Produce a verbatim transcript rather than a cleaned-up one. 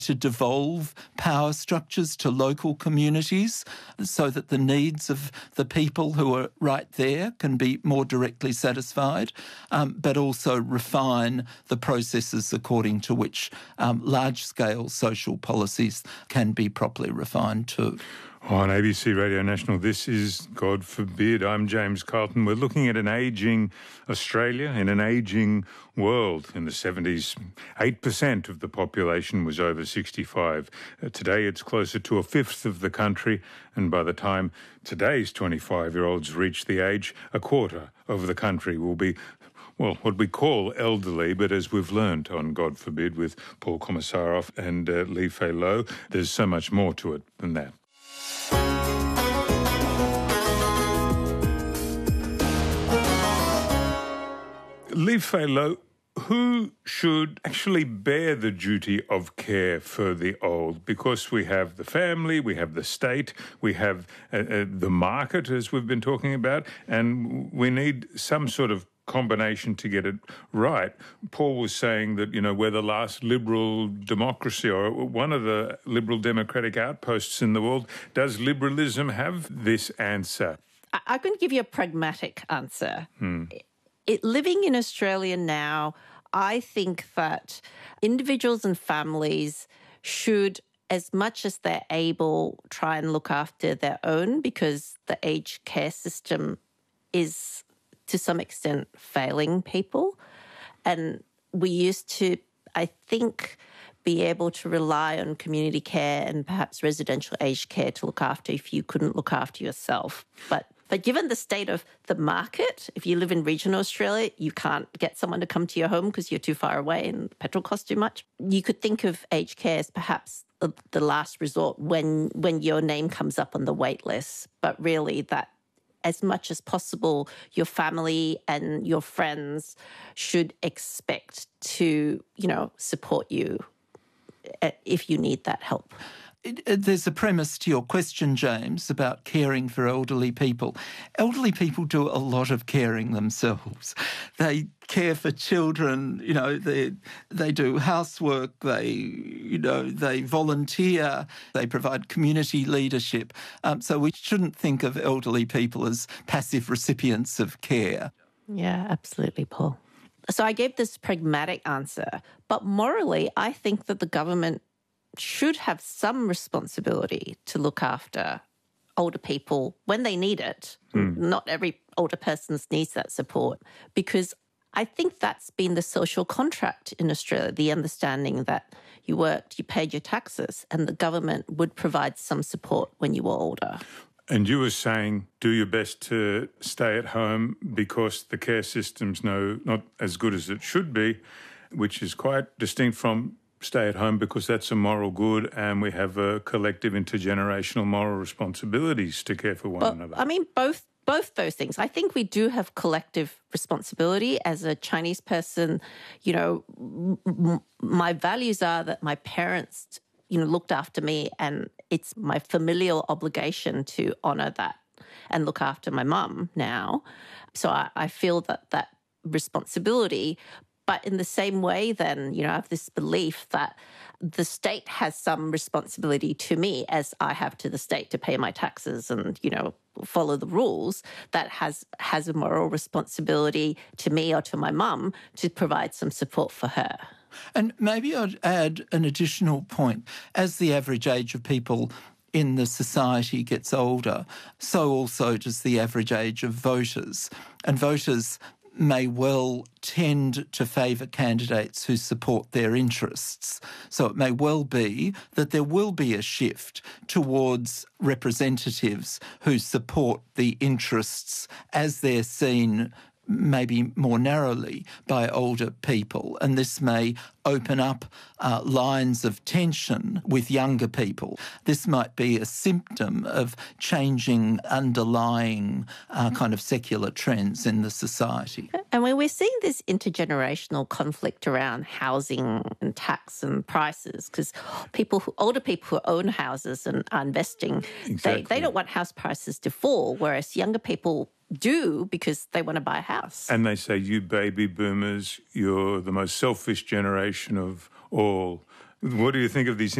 to devolve power structures to local communities so that the needs of the people who are right there can be more directly satisfied, um, but also refine the processes according to which um, large-scale social policies can be properly refined too. On A B C Radio National, this is God Forbid. I'm James Carlton. We're looking at an ageing Australia in an ageing world. In the seventies, eight percent of the population was over sixty-five. Uh, today, it's closer to a fifth of the country, and by the time today's twenty-five-year-olds reach the age, a quarter of the country will be, well, what we call elderly, but as we've learned on God Forbid with Paul Komissaroff and uh, Lee Fay Low, there's so much more to it than that. Lee Fay Low, who should actually bear the duty of care for the old? Because we have the family, we have the state, we have uh, uh, the market, as we've been talking about, and we need some sort of combination to get it right. Paul was saying that, you know, we're the last liberal democracy or one of the liberal democratic outposts in the world. Does liberalism have this answer? I'm going to give you a pragmatic answer. Hmm. It, living in Australia now, I think that individuals and families should, as much as they're able, try and look after their own, because the aged care system is to some extent failing people. And we used to, I think, be able to rely on community care and perhaps residential aged care to look after if you couldn't look after yourself. But But given the state of the market, if you live in regional Australia, you can't get someone to come to your home because you're too far away and petrol costs too much. You could think of aged care as perhaps the, the last resort when, when your name comes up on the wait list. But really that, as much as possible, your family and your friends should expect to, you know, support you if you need that help. It, it, there's a premise to your question, James, about caring for elderly people. Elderly people do a lot of caring themselves. They care for children, you know, they they do housework, they, you know, they volunteer, they provide community leadership. Um, so we shouldn't think of elderly people as passive recipients of care. Yeah, absolutely, Paul. So I gave this pragmatic answer, but morally, I think that the government should have some responsibility to look after older people when they need it. Mm. Not every older person needs that support, because I think that's been the social contract in Australia, the understanding that you worked, you paid your taxes, and the government would provide some support when you were older. And you were saying do your best to stay at home because the care system's no, not as good as it should be, which is quite distinct from stay at home because that's a moral good and we have a collective intergenerational moral responsibilities to care for one well, another. I mean, both both those things. I think we do have collective responsibility. As a Chinese person, you know, m- my values are that my parents, you know, looked after me, and it's my familial obligation to honour that and look after my mum now. So I, I feel that that responsibility. But in the same way, then, you know, I have this belief that the state has some responsibility to me as I have to the state to pay my taxes and, you know, follow the rules, that has, has a moral responsibility to me or to my mum to provide some support for her. And maybe I'd add an additional point. As the average age of people in the society gets older, so also does the average age of voters. And voters may well tend to favour candidates who support their interests. So it may well be that there will be a shift towards representatives who support the interests as they're seen maybe more narrowly by older people. And this may open up uh, lines of tension with younger people. This might be a symptom of changing underlying uh, kind of secular trends in the society. And when we're seeing this intergenerational conflict around housing and tax and prices, because people, who, older people who own houses and are investing, exactly. they, they don't want house prices to fall, whereas younger people do because they want to buy a house. And they say, you baby boomers, you're the most selfish generation of all. What do you think of these